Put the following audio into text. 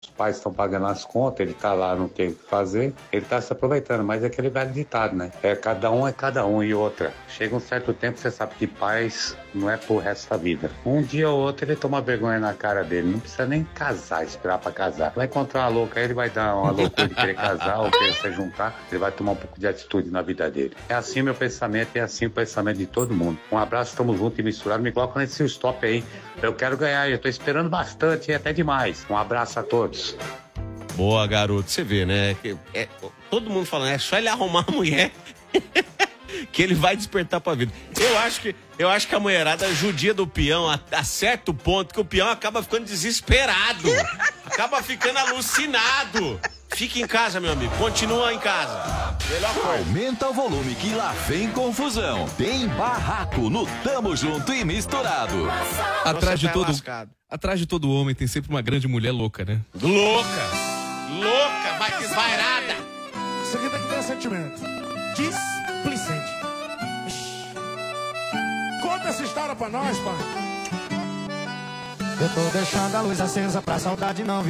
Os pais estão pagando as contas, ele tá lá, não tem o que fazer, ele tá se aproveitando, mas é aquele velho ditado, né? É cada um e outra. Chega um certo tempo, você sabe que paz não é pro resto da vida. Um dia ou outro ele toma vergonha na cara dele, não precisa nem casar, esperar pra casar. Vai encontrar uma louca, aí ele vai dar uma loucura de querer casar ou querer se juntar, ele vai tomar um pouco de atitude na vida dele. É assim meu pensamento, é assim o pensamento de todo mundo. Um abraço, tamo junto e misturado, me coloca nesse stop aí. Eu quero ganhar, eu tô esperando bastante e até demais. Um abraço a todos. Boa, garoto. Você vê, né? Todo mundo falando, é só ele arrumar a mulher que ele vai despertar pra vida. Eu acho que a mulherada judia do peão a certo ponto que o peão acaba ficando desesperado. Acaba ficando alucinado. Fica em casa, meu amigo. Continua em casa. Melhor coisa. Aumenta o volume que lá vem confusão. Tem barraco no Tamo Junto e Misturado. Atrás de todo homem tem sempre uma grande mulher louca, né? Louca, vai desvairada. Isso aqui tem que ter sentimento. Displicente. Conta essa história pra nós, pai. Eu tô deixando a luz acesa pra saudade não vir.